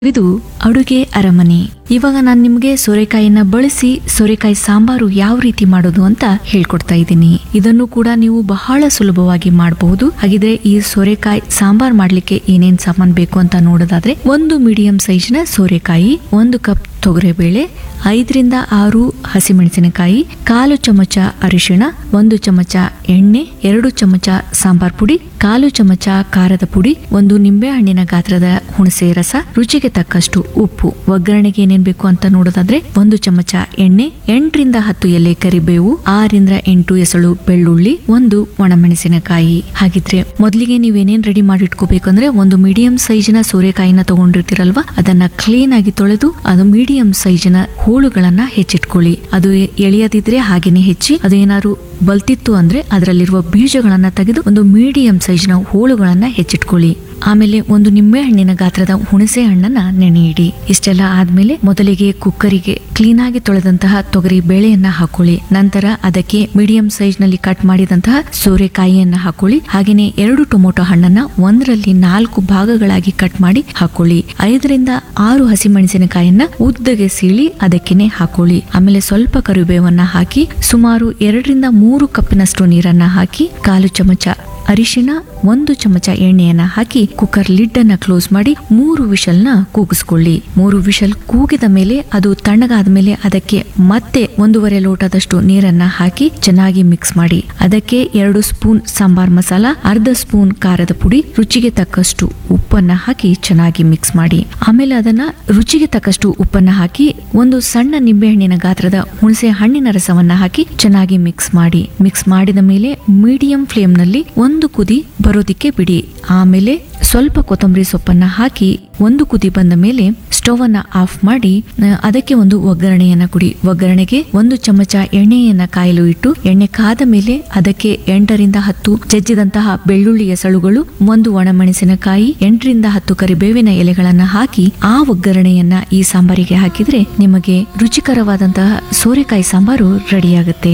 ಇದು ಅಡುಗೆ ಅರಮನೆ. ಇವಾಗ ನಾನು ನಿಮ್ಗೆ ಸೋರೆಕಾಯಿಯನ್ನ ಬಳಸಿ ಸೋರೆಕಾಯಿ ಸಾಂಬಾರು ಯಾವ ರೀತಿ ಮಾಡೋದು ಅಂತ ಹೇಳ್ಕೊಡ್ತಾ ಇದ್ದೀನಿ. ಇದನ್ನು ಕೂಡ ನೀವು ಬಹಳ ಸುಲಭವಾಗಿ ಮಾಡಬಹುದು. ಹಾಗಿದ್ರೆ ಈ ಸೋರೆಕಾಯಿ ಸಾಂಬಾರ್ ಮಾಡ್ಲಿಕ್ಕೆ ಏನೇನ್ ಸಾಮಾನ್ ಬೇಕು ಅಂತ ನೋಡೋದಾದ್ರೆ, ಒಂದು ಮೀಡಿಯಂ ಸೈಜ್ನ ಸೋರೆಕಾಯಿ, 1 ಕಪ್ ತೊಗರಿಬೇಳೆ, 5 ರಿಂದ 6 ಹಸಿಮೆಣಸಿನಕಾಯಿ, 1/4 ಚಮಚ ಅರಿಶಿಣ, 1 ಚಮಚ ಎಣ್ಣೆ, 2 ಚಮಚ ಸಾಂಬಾರ್ ಪುಡಿ, 1/4 ಚಮಚ ಖಾರದ ಪುಡಿ, 1 ನಿಂಬೆ ಹಣ್ಣಿನ ಗಾತ್ರದ ಹುಣಸೆ ರಸ, ರುಚಿಗೆ ತಕ್ಕಷ್ಟು ಉಪ್ಪು. ಒಗ್ಗರಣೆಗೆ ಏನೇನ್ ಬೇಕು ಅಂತ ನೋಡೋದಾದ್ರೆ, 1 ಚಮಚ ಎಣ್ಣೆ, 8 ರಿಂದ 10 ಎಲೆ ಕರಿಬೇವು, 6 ರಿಂದ 8 ಎಸಳು ಬೆಳ್ಳುಳ್ಳಿ, 1 ಒಣಮೆಣಸಿನಕಾಯಿ. ಹಾಗಿದ್ರೆ ಮೊದಲಿಗೆ ನೀವೇನೇನ್ ರೆಡಿ ಮಾಡಿ ಇಟ್ಕೋಬೇಕಂದ್ರೆ, ಒಂದು ಮೀಡಿಯಂ ಸೈಜ್ನ ಸೋರೆಕಾಯಿನ ತಗೊಂಡಿರ್ತೀರಲ್ವಾ, ಅದನ್ನ ಕ್ಲೀನ್ ಆಗಿ ತೊಳೆದು ಅದು ಮೀಡಿಯಂ ಸೈಜ್ನ ಹೋಳುಗಳನ್ನ ಹೆಚ್ಚಿಟ್ಕೊಳ್ಳಿ. ಅದು ಎಳೆಯದಿದ್ರೆ ಹಾಗೇನೆ ಹೆಚ್ಚಿ, ಅದು ಏನಾದ್ರು ಬಲ್ತಿತ್ತು ಅಂದ್ರೆ ಅದರಲ್ಲಿರುವ ಬೀಜಗಳನ್ನ ತೆಗೆದು ಒಂದು ಮೀಡಿಯಂ ಸೈಜ್ನ ಹೋಳುಗಳನ್ನ ಹೆಚ್ಚಿಟ್ಕೊಳ್ಳಿ. ಆಮೇಲೆ 1 ನಿಂಬೆ ಹಣ್ಣಿನ ಗಾತ್ರದ ಹುಣಸೆ ಹಣ್ಣನ್ನ ನೆನೆಯಿಡಿ. ಇಷ್ಟೆಲ್ಲ ಆದ್ಮೇಲೆ ಮೊದಲಿಗೆ ಕುಕ್ಕರಿಗೆ ಕ್ಲೀನ್ ಆಗಿ ತೊಳೆದಂತಹ ತೊಗರಿ ಬೇಳೆಯನ್ನ ಹಾಕೊಳ್ಳಿ. ನಂತರ ಅದಕ್ಕೆ ಮೀಡಿಯಂ ಸೈಜ್ ನಲ್ಲಿ ಕಟ್ ಮಾಡಿದಂತಹ ಸೋರೆಕಾಯಿಯನ್ನ ಹಾಕೊಳ್ಳಿ. ಹಾಗೇನೆ 2 ಟೊಮೊಟೊ ಹಣ್ಣನ್ನ 1ರಲ್ಲಿ 4 ಭಾಗಗಳಾಗಿ ಕಟ್ ಮಾಡಿ ಹಾಕೊಳ್ಳಿ. 5 ರಿಂದ 6 ಹಸಿಮೆಣಸಿನಕಾಯನ್ನ ಉದ್ದಗೆ ಸೀಳಿ ಅದಕ್ಕೆನೆ ಹಾಕೊಳ್ಳಿ. ಆಮೇಲೆ ಸ್ವಲ್ಪ ಕರಿಬೇವನ್ನ ಹಾಕಿ ಸುಮಾರು 2 ರಿಂದ 3 ಕಪ್ಪಿನಷ್ಟು ನೀರನ್ನ ಹಾಕಿ, 1/4 ಚಮಚ ಅರಿಶಿಣ, 1 ಚಮಚ ಎಣ್ಣೆಯನ್ನ ಹಾಕಿ ಕುಕ್ಕರ್ ಲಿಡ್ ಅನ್ನ ಕ್ಲೋಸ್ ಮಾಡಿ 3 ವಿಷಲ್ನ ಕೂಗಿಸ್ಕೊಳ್ಳಿ. 3 ವಿಷಲ್ ಕೂಗಿದ ಮೇಲೆ ಅದು ತಣ್ಣಗಾದ ಮೇಲೆ ಅದಕ್ಕೆ ಮತ್ತೆ 1.5 ಲೋಟದಷ್ಟು ನೀರನ್ನ ಹಾಕಿ ಚೆನ್ನಾಗಿ ಮಿಕ್ಸ್ ಮಾಡಿ. ಅದಕ್ಕೆ 2 ಸ್ಪೂನ್ ಸಾಂಬಾರ್ ಮಸಾಲ, 1/2 ಸ್ಪೂನ್ ಖಾರದ ಪುಡಿ, ರುಚಿಗೆ ತಕ್ಕಷ್ಟು ಉಪ್ಪನ್ನ ಹಾಕಿ ಚೆನ್ನಾಗಿ ಮಿಕ್ಸ್ ಮಾಡಿ. ಆಮೇಲೆ ಅದನ್ನ ರುಚಿಗೆ ತಕ್ಕಷ್ಟು ಉಪ್ಪನ್ನ ಹಾಕಿ 1 ಸಣ್ಣ ನಿಂಬೆಹಣ್ಣಿನ ಗಾತ್ರದ ಹುಣಸೆ ಹಣ್ಣಿನ ರಸವನ್ನ ಹಾಕಿ ಚೆನ್ನಾಗಿ ಮಿಕ್ಸ್ ಮಾಡಿ. ಮಿಕ್ಸ್ ಮಾಡಿದ ಮೇಲೆ ಮೀಡಿಯಂ ಫ್ಲೇಮ್ ನಲ್ಲಿ 1 ಕುದಿ ಬರೋದಿಕ್ಕೆ ಬಿಡಿ. ಆಮೇಲೆ ಸ್ವಲ್ಪ ಕೊತ್ತಂಬರಿ ಸೊಪ್ಪನ್ನ ಹಾಕಿ 1 ಕುದಿ ಬಂದ ಮೇಲೆ ಸ್ಟವ್ ಅನ್ನ ಆಫ್ ಮಾಡಿ ಅದಕ್ಕೆ ಒಂದು ಒಗ್ಗರಣೆಯನ್ನ ಕೊಡಿ. ಒಗ್ಗರಣೆಗೆ 1 ಚಮಚ ಎಣ್ಣೆಯನ್ನ ಕಾಯಲು ಇಟ್ಟು, ಎಣ್ಣೆ ಕಾದ ಮೇಲೆ ಅದಕ್ಕೆ 8 ರಿಂದ 10 ಜಜ್ಜಿದಂತಹ ಬೆಳ್ಳುಳ್ಳಿ ಎಸಳುಗಳು, 1 ಒಣಮೆಣಸಿನಕಾಯಿ, 8 ರಿಂದ 10 ಕರಿಬೇವಿನ ಎಲೆಗಳನ್ನ ಹಾಕಿ ಆ ಒಗ್ಗರಣೆಯನ್ನ ಈ ಸಾಂಬಾರಿಗೆ ಹಾಕಿದ್ರೆ ನಿಮಗೆ ರುಚಿಕರವಾದಂತಹ ಸೋರೆಕಾಯಿ ಸಾಂಬಾರು ರೆಡಿಯಾಗುತ್ತೆ.